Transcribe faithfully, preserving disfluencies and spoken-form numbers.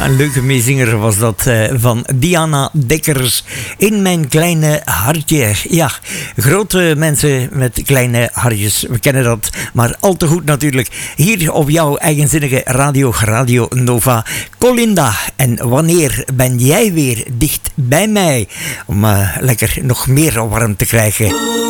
een leuke meezinger was dat uh, van Diana Dekkers. In mijn kleine hartje. Ja, grote mensen met kleine hartjes. We kennen dat, maar al te goed natuurlijk. Hier op jouw eigenzinnige radio, Radio Nova. Colinda, en wanneer ben jij weer dicht bij mij? Om uh, lekker nog meer warm te krijgen.